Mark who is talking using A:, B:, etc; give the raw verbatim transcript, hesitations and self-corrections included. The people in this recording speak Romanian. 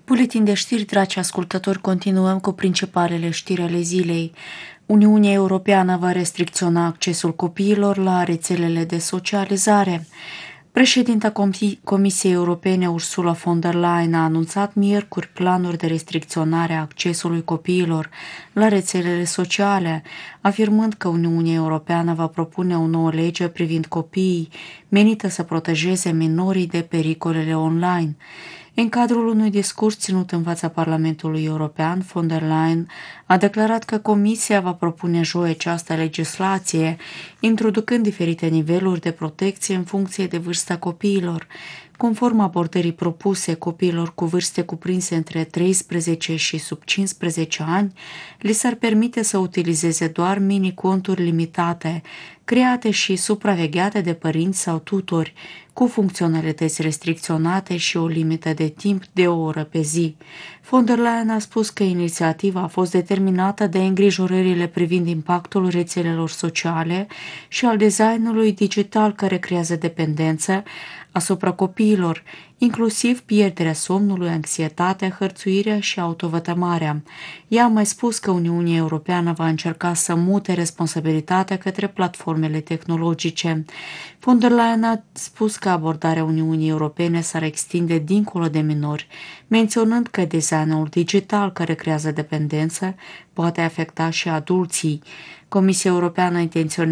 A: Buletin de știri, dragi ascultători, continuăm cu principalele știri ale zilei. Uniunea Europeană va restricționa accesul copiilor la rețelele de socializare. Președinta Comisiei Europene, Ursula von der Leyen, a anunțat miercuri planuri de restricționare a accesului copiilor la rețelele sociale, afirmând că Uniunea Europeană va propune o nouă lege privind copiii, menită să protejeze minorii de pericolele online. În cadrul unui discurs ținut în fața Parlamentului European, von der Leyen a declarat că Comisia va propune joi această legislație, introducând diferite niveluri de protecție în funcție de vârsta copiilor. Conform abordării propuse copiilor cu vârste cuprinse între treisprezece și sub cincisprezece ani, li s-ar permite să utilizeze doar mini-conturi limitate, create și supravegheate de părinți sau tutori, cu funcționalități restricționate și o limită de timp de o oră pe zi. Von der Leyen a spus că inițiativa a fost determinată de îngrijorările privind impactul rețelelor sociale și al designului digital care creează dependență asupra copiilor, inclusiv pierderea somnului, anxietatea, hărțuirea și autovătămarea. Ea a mai spus că Uniunea Europeană va încerca să mute responsabilitatea către platformele tehnologice. Von der Leyen a spus că abordarea Uniunii Europene s-ar extinde dincolo de minori, menționând că designul digital care creează dependență poate afecta și adulții. Comisia Europeană intenționează